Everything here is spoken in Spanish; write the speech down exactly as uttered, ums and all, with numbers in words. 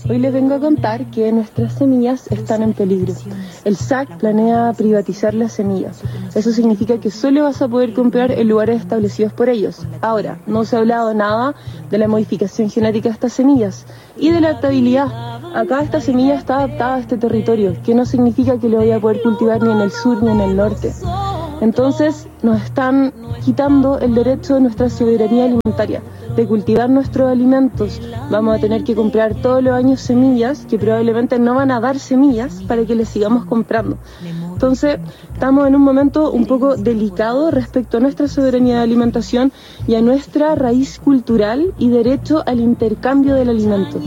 Hoy les vengo a contar que nuestras semillas están en peligro. El S A C planea privatizar las semillas. Eso significa que solo vas a poder comprar en lugares establecidos por ellos. Ahora, no se ha hablado nada de la modificación genética de estas semillas y de la adaptabilidad. Acá esta semilla está adaptada a este territorio, que no significa que lo vaya a poder cultivar ni en el sur ni en el norte. Entonces nos están quitando el derecho de nuestra soberanía alimentaria, de cultivar nuestros alimentos. Vamos a tener que comprar todos los años semillas que probablemente no van a dar semillas para que les sigamos comprando. Entonces estamos en un momento un poco delicado respecto a nuestra soberanía de alimentación y a nuestra raíz cultural y derecho al intercambio del alimento.